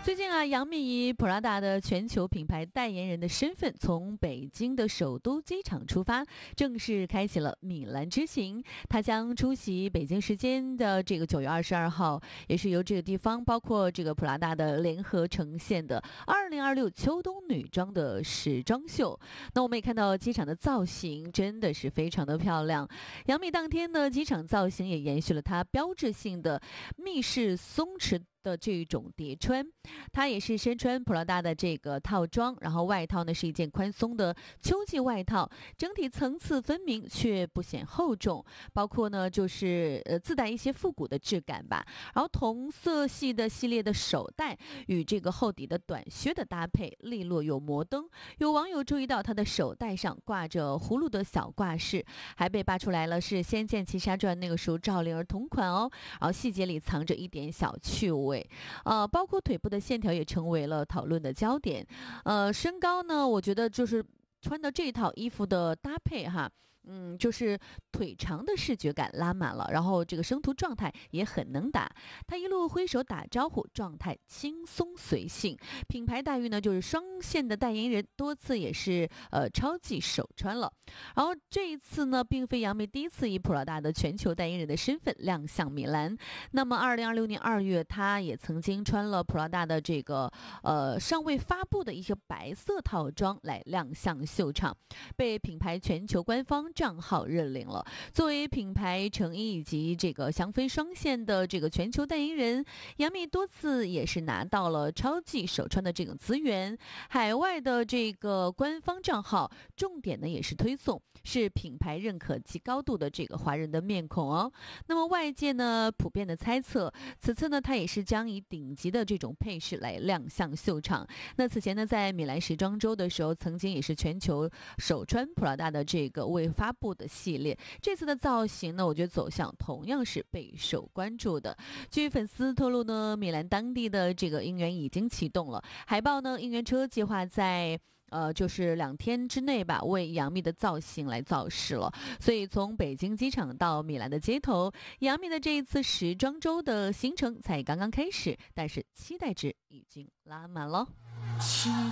最近啊，杨幂以普拉达的全球品牌代言人的身份，从北京的首都机场出发，正式开启了米兰之行。她将出席北京时间的这个9月22号，也是由这个地方包括这个普拉达的联合呈现的2026秋冬女装的时装秀。那我们也看到机场的造型真的是非常的漂亮。杨幂当天的机场造型也延续了她标志性的密式松弛的这种叠穿，她也是身穿普拉达的这个套装，然后外套呢是一件宽松的秋季外套，整体层次分明却不显厚重，包括呢就是自带一些复古的质感吧。然后同色系的系列的手袋与这个厚底的短靴的搭配，利落又摩登。有网友注意到她的手袋上挂着葫芦的小挂饰，还被扒出来了是《仙剑奇侠传》那个时候赵灵儿同款哦，然后细节里藏着一点小趣味。包括腿部的线条也成为了讨论的焦点。身高呢，我觉得就是穿的这套衣服的搭配哈。就是腿长的视觉感拉满了，然后这个生图状态也很能打。他一路挥手打招呼，状态轻松随性。品牌待遇呢，就是双线的代言人多次也是超级首穿了。然后这一次呢，并非杨幂第一次以普拉达的全球代言人的身份亮相米兰。那么2026年2月，她也曾经穿了普拉达的这个尚未发布的一些白色套装来亮相秀场，被品牌全球官方账号认领了。作为品牌成衣以及这个翔飞双线的这个全球代言人，杨幂多次也是拿到了超级首穿的这种资源。海外的这个官方账号重点呢也是推送是品牌认可极高度的这个华人的面孔哦。那么外界呢普遍的猜测，此次呢她也是将以顶级的这种配饰来亮相秀场。那此前呢在米兰时装周的时候，曾经也是全球首穿普拉达的这个未发布的系列。这次的造型呢，我觉得走向同样是备受关注的。据粉丝透露呢，米兰当地的这个应援已经启动了，海报呢，应援车计划在就是2天之内吧，为杨幂的造型来造势了。所以从北京机场到米兰的街头，杨幂的这一次时装周的行程才刚刚开始，但是期待值已经拉满了。